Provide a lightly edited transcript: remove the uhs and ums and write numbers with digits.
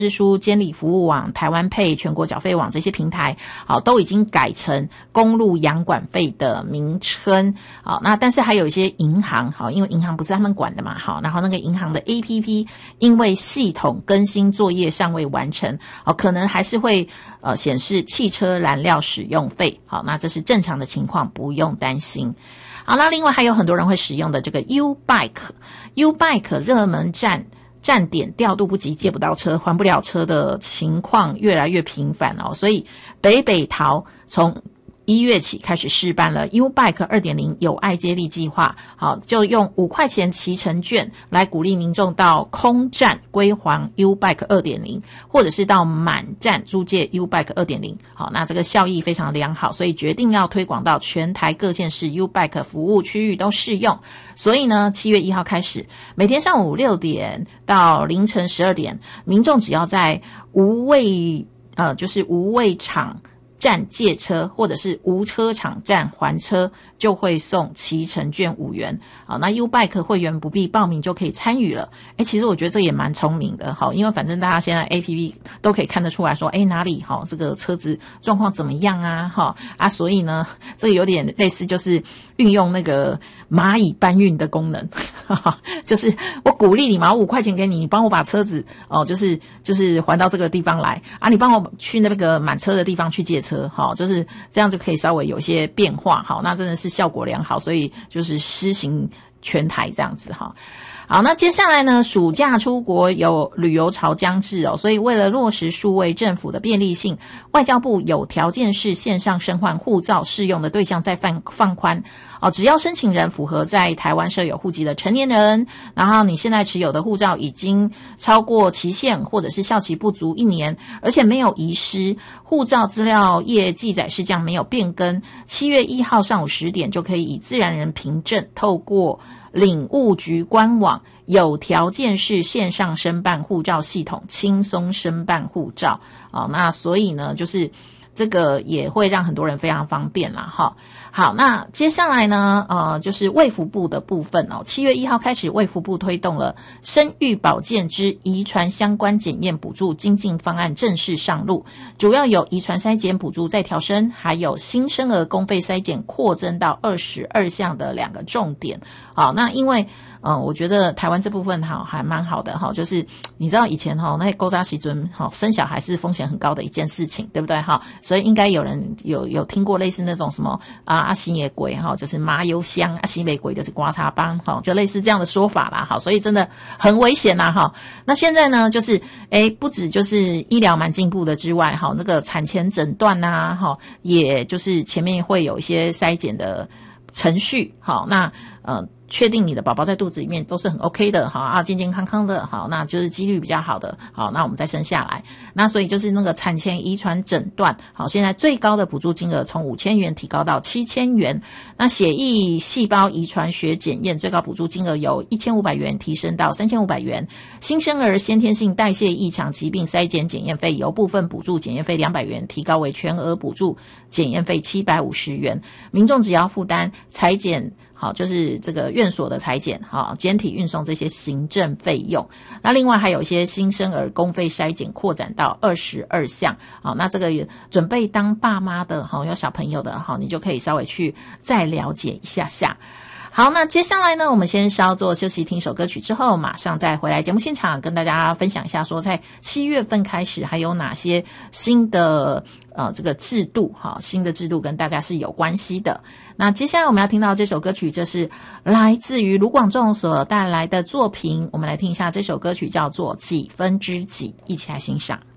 支书、监理服务网、台湾Pay、全国缴费网这些平台，好，都已经改成公路养管费的名称。好，那但是还有一些银行，好，因为银行不是他们管的嘛，好，然后那个银行的 APP 因为系统更新作业尚未完成，好，可能还是会显示汽车燃料使用费。好，那这是正常的情况，不用担心。好，那另外还有很多人会使用的这个 U-Bike 热门站点调度不及，借不到车，还不了车的情况越来越频繁哦，所以北桃从1月起开始试办了 U-Bike 2.0 友爱接力计划，好，就用5块钱骑乘券来鼓励民众到空站归还 U-Bike 2.0， 或者是到满站租借 U-Bike 2.0， 好，那这个效益非常良好，所以决定要推广到全台各县市 U-Bike 服务区域都适用。所以呢7月1号开始，每天上午6点到凌晨12点，民众只要在无位场站借车或者是无车场站还车，就会送骑乘券5元。好，那 U-Bike 会员不必报名就可以参与了。其实我觉得这也蛮聪明的。好，因为反正大家现在 APP 都可以看得出来说，哪里好这个车子状况怎么样啊？所以呢，这个有点类似就是运用那个蚂蚁搬运的功能，就是我鼓励你嘛，我5块钱给你，你帮我把车子就是还到这个地方来啊，你帮我去那个满车的地方去借车。好，就是这样就可以稍微有一些变化。好，那真的是效果良好，所以就是施行全台这样子哈。好，那接下来呢，暑假出国有旅游潮将至哦，所以为了落实数位政府的便利性，外交部有条件式线上申换护照适用的对象再放宽哦，只要申请人符合在台湾设有户籍的成年人，然后你现在持有的护照已经超过期限或者是效期不足1年，而且没有遗失，护照资料页记载事项没有变更，7月1号上午10点就可以以自然人凭证透过领务局官网有条件式线上申办护照系统轻松申办护照。那所以呢就是这个也会让很多人非常方便啦哈。好，那接下来呢就是卫福部的部分哦。7月1号开始，卫福部推动了生育保健之遗传相关检验补助精进方案正式上路，主要有遗传筛检补助再调升，还有新生儿公费筛检扩增到22项的2个重点。好，那因为我觉得台湾这部分还蛮好的哈，就是你知道以前那些勾扎时阵生小孩是风险很高的一件事情，对不对哈？所以应该有人有听过类似那种什么阿西野鬼就是麻油香，阿西美鬼就是刮擦帮就类似这样的说法啦。好，所以真的很危险啦哈。那现在呢就是不止就是医疗蛮进步的之外那个产前诊断啊也就是前面会有一些筛检的程序。好，那确定你的宝宝在肚子里面都是很 OK 的，好健健康康的，好，那就是几率比较好的，好，那我们再生下来。那所以就是那个产前遗传诊断，好，现在最高的补助金额从5000元提高到7000元。那血液细胞遗传学检验最高补助金额由1500元提升到3500元。新生儿先天性代谢异常疾病筛检检验费由部分补助检验费200元提高为全额补助检验费750元。民众只要负担采检，好，就是这个院所的采检，好，检体运送这些行政费用。那另外还有一些新生儿公费筛检扩展到22项。好，那这个准备当爸妈的，好，有小朋友的，好，你就可以稍微去再了解一下下。好，那接下来呢，我们先稍作休息，听首歌曲之后，马上再回来节目现场，跟大家分享一下说，在7月份开始还有哪些新的这个制度，新的制度跟大家是有关系的。那接下来我们要听到这首歌曲，这是来自于卢广仲所带来的作品，我们来听一下这首歌曲叫做《几分之几》，一起来欣赏。